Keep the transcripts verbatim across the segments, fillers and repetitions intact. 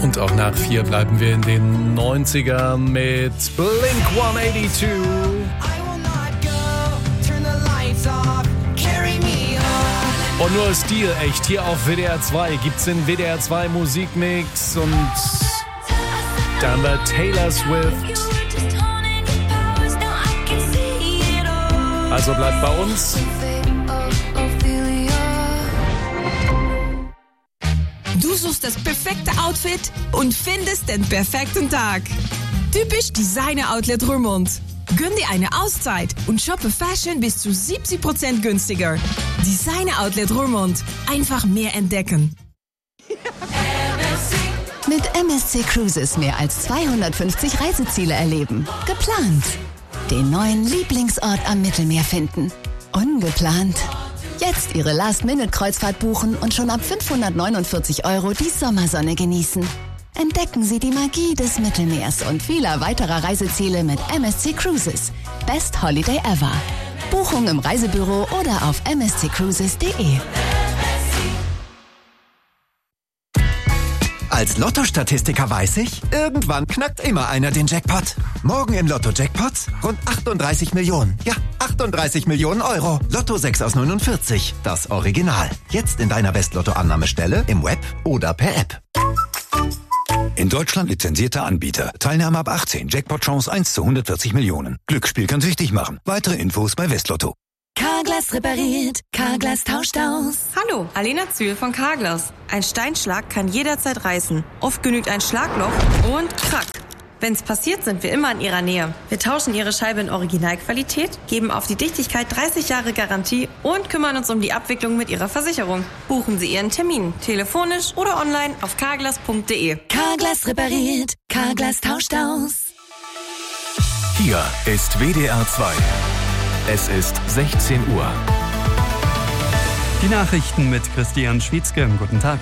Und auch nach vier bleiben wir in den neunziger mit Blink hundertzweiundachtzig. Und nur Stil echt hier auf W D R zwei gibt's den W D R zwei Musikmix und dann war Taylor Swift. Also bleibt bei uns. Du suchst das perfekte Outfit und findest den perfekten Tag. Typisch Designer Outlet Roermond. Gönn dir eine Auszeit und shoppe Fashion bis zu siebzig Prozent günstiger. Designer Outlet Roermond. Einfach mehr entdecken. Mit M S C Cruises mehr als zweihundertfünfzig Reiseziele erleben. Geplant. Den neuen Lieblingsort am Mittelmeer finden. Ungeplant. Jetzt Ihre Last-Minute-Kreuzfahrt buchen und schon ab fünfhundertneunundvierzig Euro die Sommersonne genießen. Entdecken Sie die Magie des Mittelmeers und vieler weiterer Reiseziele mit M S C Cruises. Best Holiday ever. Buchung im Reisebüro oder auf m s c cruises punkt d e. Als Lotto-Statistiker weiß ich, irgendwann knackt immer einer den Jackpot. Morgen im Lotto-Jackpot rund achtunddreißig Millionen. Ja, achtunddreißig Millionen Euro. Lotto sechs aus neunundvierzig. Das Original. Jetzt in deiner West-Lotto-Annahmestelle, im Web oder per App. In Deutschland lizenzierter Anbieter. Teilnahme ab achtzehn. Jackpot-Chance eins zu hundertvierzig Millionen. Glücksspiel kann süchtig machen. Weitere Infos bei Westlotto. Carglass repariert, Carglass tauscht aus. Hallo, Alena Zühl von Carglass. Ein Steinschlag kann jederzeit reißen. Oft genügt ein Schlagloch und krack. Wenn's passiert, sind wir immer in Ihrer Nähe. Wir tauschen Ihre Scheibe in Originalqualität, geben auf die Dichtigkeit dreißig Jahre Garantie und kümmern uns um die Abwicklung mit Ihrer Versicherung. Buchen Sie Ihren Termin, telefonisch oder online auf carglass punkt d e. Carglass repariert, Carglass tauscht aus. Hier ist W D R zwei. Es ist sechzehn Uhr. Die Nachrichten mit Christian Schwietzke. Guten Tag.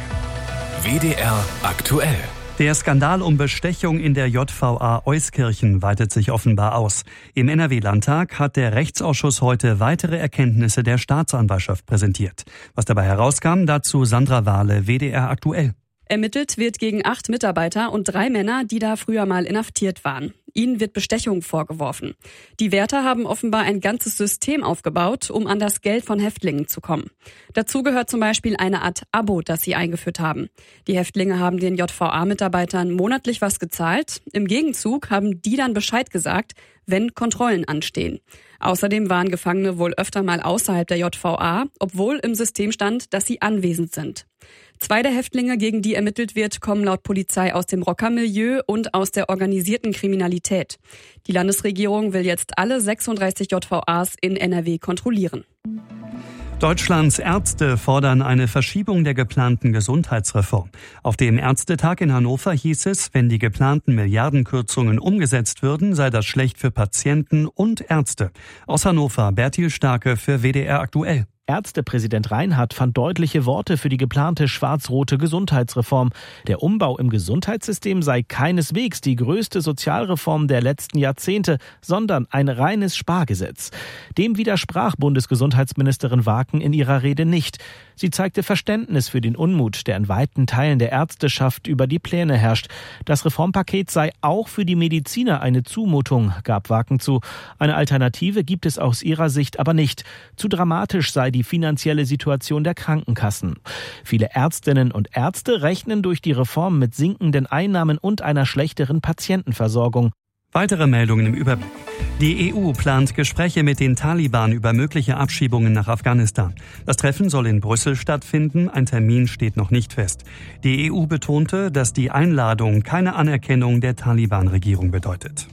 W D R aktuell. Der Skandal um Bestechung in der J V A Euskirchen weitet sich offenbar aus. Im N R W-Landtag hat der Rechtsausschuss heute weitere Erkenntnisse der Staatsanwaltschaft präsentiert. Was dabei herauskam, dazu Sandra Wahle, W D R aktuell. Ermittelt wird gegen acht Mitarbeiter und drei Männer, die da früher mal inhaftiert waren. Ihnen wird Bestechung vorgeworfen. Die Wärter haben offenbar ein ganzes System aufgebaut, um an das Geld von Häftlingen zu kommen. Dazu gehört zum Beispiel eine Art Abo, das sie eingeführt haben. Die Häftlinge haben den J V A-Mitarbeitern monatlich was gezahlt. Im Gegenzug haben die dann Bescheid gesagt, wenn Kontrollen anstehen. Außerdem waren Gefangene wohl öfter mal außerhalb der J V A, obwohl im System stand, dass sie anwesend sind. Zwei der Häftlinge, gegen die ermittelt wird, kommen laut Polizei aus dem Rockermilieu und aus der organisierten Kriminalität. Die Landesregierung will jetzt alle sechsunddreißig J V As in N R W kontrollieren. Deutschlands Ärzte fordern eine Verschiebung der geplanten Gesundheitsreform. Auf dem Ärztetag in Hannover hieß es, wenn die geplanten Milliardenkürzungen umgesetzt würden, sei das schlecht für Patienten und Ärzte. Aus Hannover, Bertil Starke für W D R aktuell. Ärztepräsident Reinhardt fand deutliche Worte für die geplante schwarz-rote Gesundheitsreform. Der Umbau im Gesundheitssystem sei keineswegs die größte Sozialreform der letzten Jahrzehnte, sondern ein reines Spargesetz. Dem widersprach Bundesgesundheitsministerin Waken in ihrer Rede nicht. Sie zeigte Verständnis für den Unmut, der in weiten Teilen der Ärzteschaft über die Pläne herrscht. Das Reformpaket sei auch für die Mediziner eine Zumutung, gab Waken zu. Eine Alternative gibt es aus ihrer Sicht aber nicht. Zu dramatisch sei die finanzielle Situation der Krankenkassen. Viele Ärztinnen und Ärzte rechnen durch die Reform mit sinkenden Einnahmen und einer schlechteren Patientenversorgung. Weitere Meldungen im Überblick. Die E U plant Gespräche mit den Taliban über mögliche Abschiebungen nach Afghanistan. Das Treffen soll in Brüssel stattfinden, ein Termin steht noch nicht fest. Die E U betonte, dass die Einladung keine Anerkennung der Taliban-Regierung bedeutet.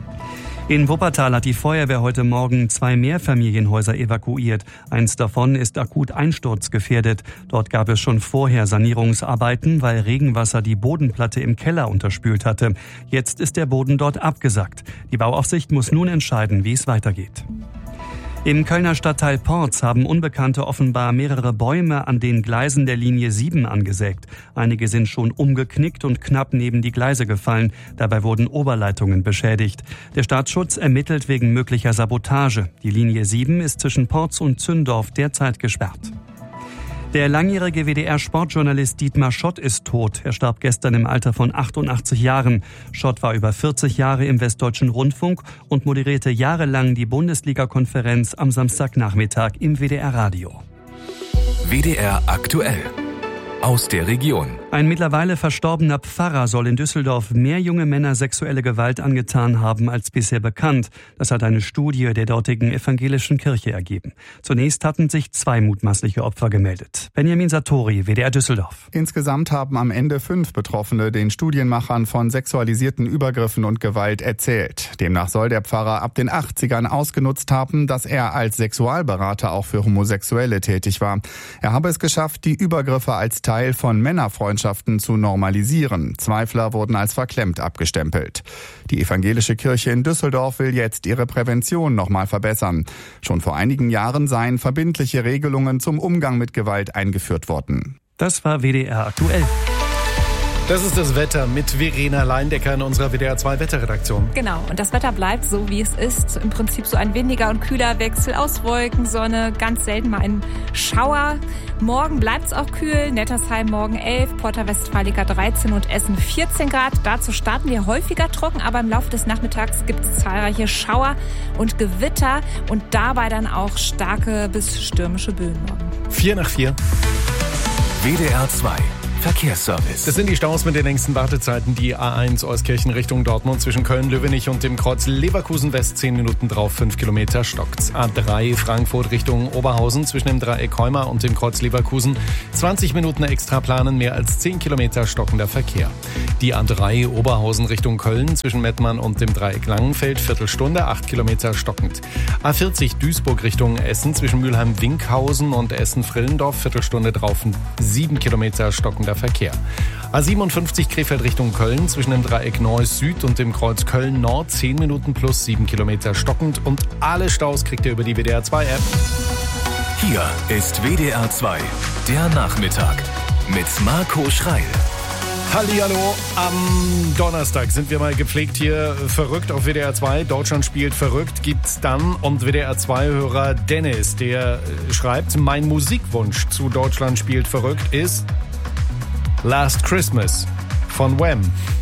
In Wuppertal hat die Feuerwehr heute Morgen zwei Mehrfamilienhäuser evakuiert. Eins davon ist akut einsturzgefährdet. Dort gab es schon vorher Sanierungsarbeiten, weil Regenwasser die Bodenplatte im Keller unterspült hatte. Jetzt ist der Boden dort abgesackt. Die Bauaufsicht muss nun entscheiden, wie es weitergeht. Im Kölner Stadtteil Porz haben Unbekannte offenbar mehrere Bäume an den Gleisen der Linie sieben angesägt. Einige sind schon umgeknickt und knapp neben die Gleise gefallen. Dabei wurden Oberleitungen beschädigt. Der Staatsschutz ermittelt wegen möglicher Sabotage. Die Linie sieben ist zwischen Porz und Zündorf derzeit gesperrt. Der langjährige W D R-Sportjournalist Dietmar Schott ist tot. Er starb gestern im Alter von achtundachtzig Jahren. Schott war über vierzig Jahre im Westdeutschen Rundfunk und moderierte jahrelang die Bundesliga-Konferenz am Samstagnachmittag im W D R-Radio. W D R aktuell. Aus der Region. Ein mittlerweile verstorbener Pfarrer soll in Düsseldorf mehr junge Männer sexuelle Gewalt angetan haben als bisher bekannt. Das hat eine Studie der dortigen evangelischen Kirche ergeben. Zunächst hatten sich zwei mutmaßliche Opfer gemeldet. Benjamin Satori, W D R Düsseldorf. Insgesamt haben am Ende fünf Betroffene den Studienmachern von sexualisierten Übergriffen und Gewalt erzählt. Demnach soll der Pfarrer ab den achtzigern ausgenutzt haben, dass er als Sexualberater auch für Homosexuelle tätig war. Er habe es geschafft, die Übergriffe als Teil von Männerfreundschaften zu normalisieren. Zweifler wurden als verklemmt abgestempelt. Die evangelische Kirche in Düsseldorf will jetzt ihre Prävention nochmal verbessern. Schon vor einigen Jahren seien verbindliche Regelungen zum Umgang mit Gewalt eingeführt worden. Das war W D R aktuell. Das ist das Wetter mit Verena Leindecker in unserer W D R zwei Wetterredaktion. Genau, und das Wetter bleibt so, wie es ist. Im Prinzip so ein windiger und kühler Wechsel aus Wolken, Sonne, ganz selten mal ein Schauer. Morgen bleibt es auch kühl. Nettersheim morgen elf, Porta Westfalica dreizehn und Essen vierzehn Grad. Dazu starten wir häufiger trocken, aber im Laufe des Nachmittags gibt es zahlreiche Schauer und Gewitter und dabei dann auch starke bis stürmische Böen morgen. Vier nach vier. W D R zwei. Verkehrsservice. Das sind die Staus mit den längsten Wartezeiten. Die A eins Euskirchen Richtung Dortmund zwischen Köln-Löwenich und dem Kreuz Leverkusen West zehn Minuten drauf, fünf Kilometer stockt's. A drei Frankfurt Richtung Oberhausen zwischen dem Dreieck Heuma und dem Kreuz Leverkusen zwanzig Minuten extra planen, mehr als zehn Kilometer stockender Verkehr. Die A drei Oberhausen Richtung Köln zwischen Mettmann und dem Dreieck Langenfeld Viertelstunde, acht Kilometer stockend. A vierzig Duisburg Richtung Essen zwischen Mülheim-Winkhausen und Essen-Frillendorf Viertelstunde drauf, sieben Kilometer stockender Verkehr. A siebenundfünfzig Krefeld Richtung Köln zwischen dem Dreieck Neuss Süd und dem Kreuz Köln Nord zehn Minuten plus sieben Kilometer stockend und alle Staus kriegt ihr über die W D R zwei App. Hier ist W D R zwei, der Nachmittag mit Marco Schreil. Hallihallo, am Donnerstag sind wir mal gepflegt hier verrückt auf W D R zwei. Deutschland spielt verrückt, gibt's dann. Und W D R zwei-Hörer Dennis, der schreibt, mein Musikwunsch zu Deutschland spielt verrückt ist Last Christmas von Wham.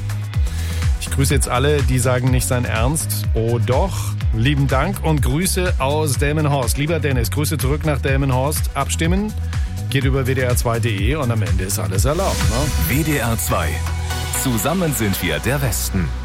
Ich grüße jetzt alle, die sagen nicht sein Ernst. Oh doch, lieben Dank und Grüße aus Delmenhorst. Lieber Dennis, Grüße zurück nach Delmenhorst. Abstimmen geht über W D R zwei Punkt de und am Ende ist alles erlaubt. Ne? W D R zwei. Zusammen sind wir der Westen.